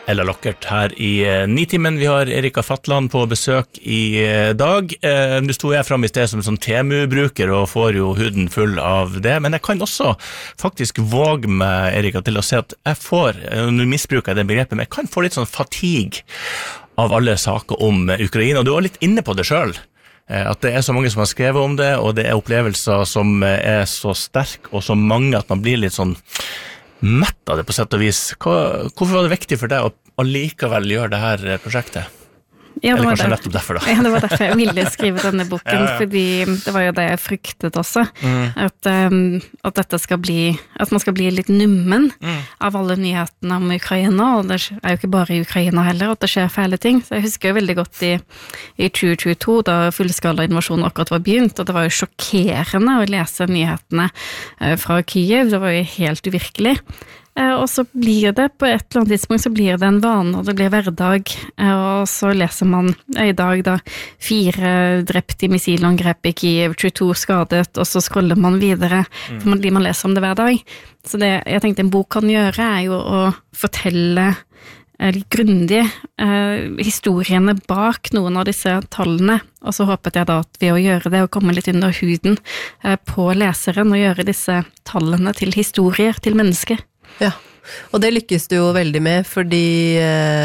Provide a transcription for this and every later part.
Ella Lockert her i Nitimen. Vi har Erika Fatland på besøk i dag. Nå sto jeg frem i sted som en sånn Temu-bruker og får jo huden full av det, men jeg kan også faktisk våge meg, Erika, til å si at jeg får, nå misbruker jeg det begrepet, men jeg kan få litt sånn fatigue av alle saker om Ukraina, og du var litt inne på det selv. At det så mange som har skrevet om det, og det opplevelser som så sterk og så mange at man blir litt sånn mett av det på sett og vis. Hvorfor var det viktig for deg å allikevel gjøre det her prosjektet? Ja, Eller kanskje nettopp derfor da? Ja, det var derfor jeg ville skrive denne boken, fordi det var jo det jeg fryktet også, at dette skal bli, at man skal bli litt nummen av alle nyhetene om Ukraina, og det jo ikke bare i Ukraina heller, at det skjer fæle ting. Så jeg husker jo veldig godt i 2022, da fullskala invasjonen akkurat var begynt, og det var jo sjokkerende å lese nyhetene fra Kyiv, det var jo helt uvirkelig. Og så blir det, på et eller annet tidspunkt, så blir det en vane, og det blir hverdag, og så leser man i dag da 4 drept i missilangrep i Kyiv, 22 skadet, og så scroller man videre, for man leser om det hver dag. Så det jeg tenkte en bok kan gjøre jo å fortelle litt grundig historiene bak noen av disse tallene, og så håpet jeg da at ved å gjøre det og komme litt under huden på leseren og gjøre disse tallene til historier, til mennesker. Ja, og det lykkes du jo veldig med, fordi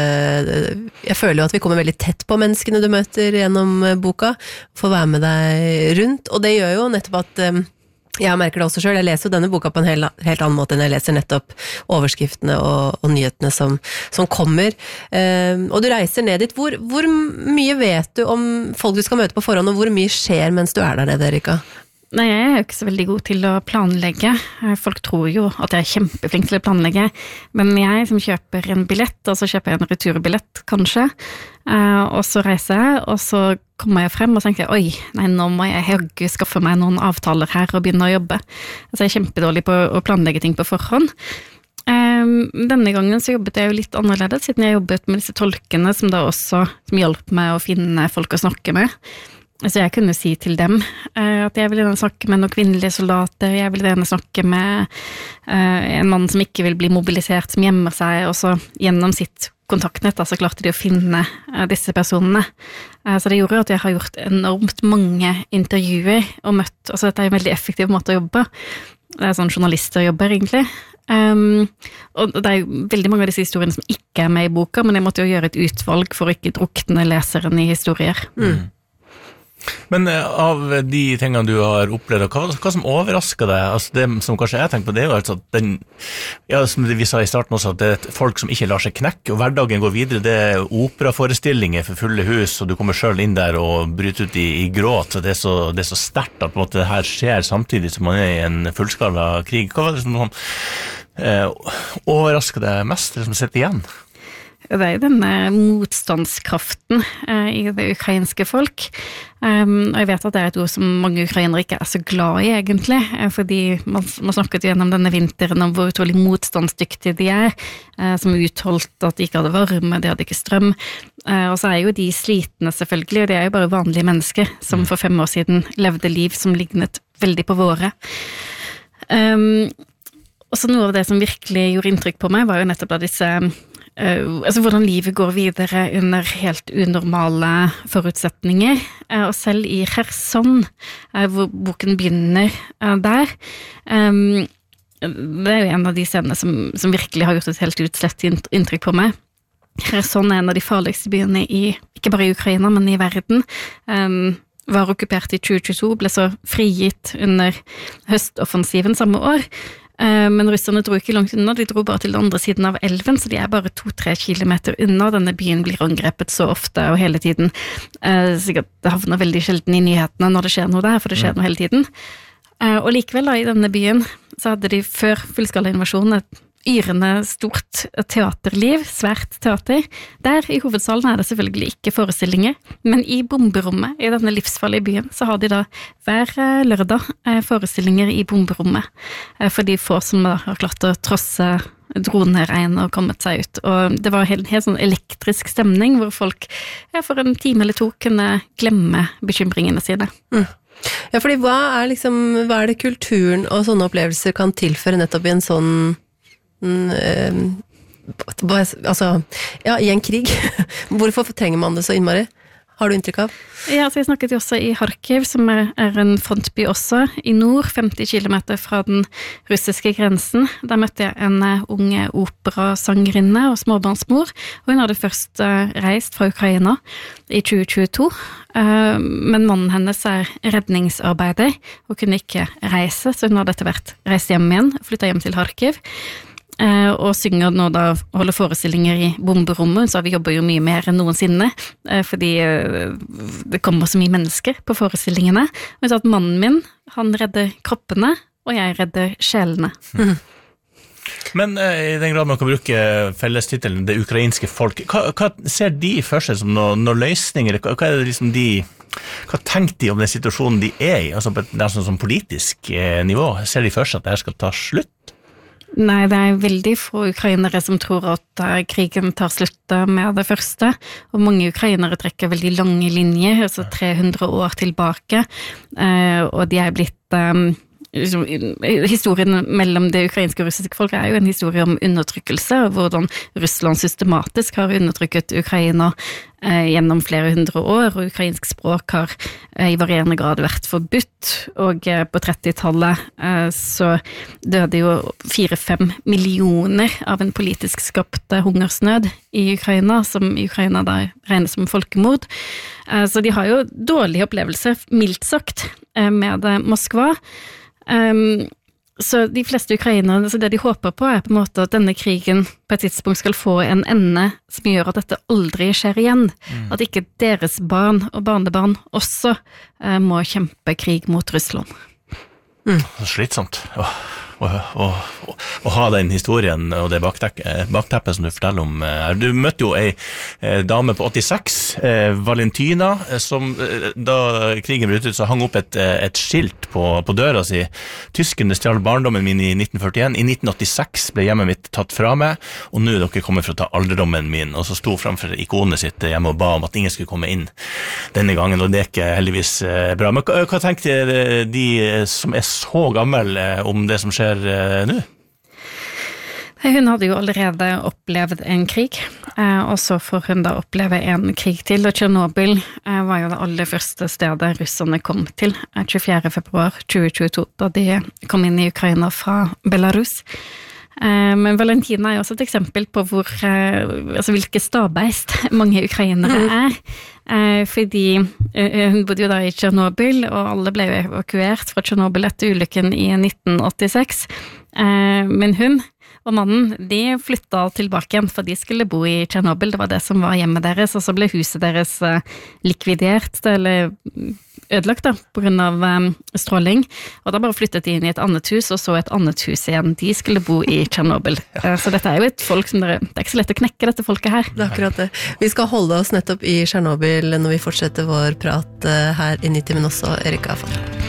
jeg føler jo at vi kommer veldig tett på menneskene du møter gjennom boka, får være med deg rundt, og det gjør jo nettopp at jeg merker det også selv, jeg leser jo denne boka på en helt annen måte enn jeg leser nettopp overskriftene og nyhetene som kommer, og du reiser ned dit. Hvor mye vet du om folk du skal møte på forhånd, og hvor mye skjer mens du der nede, Erika? Nei, jeg jo ikke så veldig god til å planlegge. Folk tror jo at jeg kjempeflink til å planlegge, men jeg som kjøper en billett, og så kjøper jeg en returbillett, kanskje, og så reiser jeg, og så kommer jeg frem og tenker, oi, nei, nå må jeg skaffe meg noen avtaler her og begynne å jobbe. Altså, jeg kjempedårlig på å planlegge ting på forhånd. Denne gangen så jobbet jeg jo litt annerledes, siden jeg jobbet med disse tolkene som da også hjalp meg å finne folk å snakke med. Så jeg kunne si til dem at jeg vil gjerne snakke med noen kvinnelige soldater, jeg vil gjerne snakke med en mann som ikke vil bli mobilisert, som gjemmer seg, og så gjennom sitt kontaktnett så klarte de å finne disse personene. Så det gjorde at jeg har gjort enormt mange intervjuer og møtt, altså dette en veldig effektiv måte å jobbe. Det sånn journalister jobber egentlig. Og det jo veldig mange av disse historiene som ikke med i boka, men jeg måtte jo gjøre et utvalg for å ikke drukne leseren i historier. Men av de tingene du har opplevd, hva som overrasker deg? Altså det som kanskje jeg tenker på, det jo altså at som vi sa i starten også, at det folk som ikke lar seg knekke, og hverdagen går videre, det operaforestillinger for fulle hus, og du kommer selv inn der og bryter ut i gråt, så det så sterkt at på en måte det her skjer samtidig som man i en fullskala krig. Hva var det som overrasker deg mest, det som sitter igjen? Det jo denne motstandskraften i det ukrainske folk. Og jeg vet at det et ord som mange ukrainere ikke så glad i egentlig, fordi man snakket gjennom denne vinteren om hvor utrolig motstandsdyktige de som utholdt at de ikke hadde varme, de hadde ikke strøm. Og så jo de slitne selvfølgelig, og de jo bare vanlige mennesker som for 5 år siden levde liv som lignet veldig på våre. Og så noe av det som virkelig gjorde inntrykk på meg var jo nettopp av disse altså hvordan livet går videre under helt unormale forutsetninger, og selv i Kherson, hvor boken begynner der, det jo en av de scenene som virkelig har gjort et helt utslett inntrykk på meg. Kherson en av de farligste byene ikke bare i Ukraina, men i verden, var okkupert i 2022, ble så frigitt under høstoffensiven samme år. Men russerne dro ikke langt unna, de dro bare til den andre siden av elven, så de bare 2-3 kilometer unna. Denne byen blir angrepet så ofte og hele tiden. Sikkert det havner veldig sjelden i nyhetene når det skjer noe der, for det skjer noe hele tiden. Og likevel da, i denne byen, så hadde de før fullskala invasjonen et yrende stort teaterliv, svært teater. Der i hovedsalen det selvfølgelig ikke forestillinger, men i bomberommet, i denne livsfarlige byen, så har de da hver lørdag forestillinger i bomberommet, for de få som har klart å trosse droneregn og kommet seg ut. Og det var helt sånn elektrisk stemning, hvor folk for en time eller 2 kunne glemme bekymringene sine. Ja, fordi hva det kulturen og sånne opplevelser kan tilføre nettopp i en sånn altså, ja, i en krig. Hvorfor trenger man det så innmari? Har du inntrykk av? Ja, så jeg snakket jo også i Kharkiv, som er en frontby også, i nord, 50 kilometer fra den russiske grensen. Der møtte jeg en ung operasangerinne og småbarnsmor, og hun hadde først reist fra Ukraina i 2022, men mannen hennes er redningsarbeider og kunne ikke reise, så hun hadde etter hvert reist hjem igjen, flyttet hjem til Kharkiv. Og synger nå da, holder forestillinger i bomberommet, så vi jobber jo mye mer enn noensinne, fordi det kommer så mye mennesker på forestillingene. Og så at mannen min, han redder kroppene, og jeg redder sjelene. Men i den grad man kan bruke fellestittelen det ukrainske folk, hva ser de for seg som noen løsninger? Hva er det liksom hva tenker de om den situasjonen de er i, altså på et nesten sånn politisk nivå? Ser de for seg at det her skal ta slutt? Nei, det er veldig få ukrainere som tror at krigen tar slutt med det første, og mange ukrainere trekker veldig lange linjer, altså 300 år tilbake, og de er blitt historien mellom det ukrainske og russiske folk er jo en historie om undertrykkelse, og hvordan Russland systematisk har undertrykket Ukraina gjennom flere hundre år, og ukrainsk språk har i varierende grad vært forbudt, og på 30-tallet så døde jo 4-5 millioner av en politisk skapt hungersnød i Ukraina, som i Ukraina da regnes som folkemord. Så de har jo dårlige opplevelser, mildt sagt, med Moskva. Så de fleste ukrainere, så det de håper på er på en måte at denne krigen på et tidspunkt skal få en ende som gjør at dette aldri skjer igjen. At ikke deres barn og barnebarn også må kjempe krig mot Russland. Slitsomt å ha den historien og det bakteppet som du forteller om. Du møtte jo en dame på 86, Valentina, som da krigen ble utrydt, så hang opp et skilt på døra si. Tyskerne stjal barndommen min i 1941. I 1986 ble hjemmet mitt tatt fra meg, og nå er dere kommet for å ta alderdommen min. Og så sto framfor ikonet sitt hjemme og ba om at ingen skulle komme inn denne gangen, og det er ikke heldigvis bra. Men hva tenker de som er så gammel om det som skjer nå? Hun hadde jo allerede opplevd en krig, og så får hun da oppleve en krig til, og Tsjernobyl var jo det aller første stedet russerne kom til, 24. februar 2022, da de kom inn i Ukraina fra Belarus. Men Valentina er jo også et eksempel på altså hvilke stabeist mange ukrainere er, fordi hun bodde jo da i Tsjernobyl, og alle ble jo evakuert fra Tsjernobyl etter ulykken i 1986, men hun og mannen, de flyttet tilbake igjen, for de skulle bo i Tsjernobyl, det var det som var hjemmet deres, og så ble huset deres likvidert, eller ødelagt da, på grunn av stråling, og da bare flyttet de inn i et annet hus, og så et annet hus igjen. De skulle bo i Tsjernobyl. Så dette er jo et folk som det er ikke så lett å knekke dette folket her. Det er akkurat det. Vi skal holde oss nettopp i Tsjernobyl når vi fortsetter vår prat her i 90, men også Erika Fatland.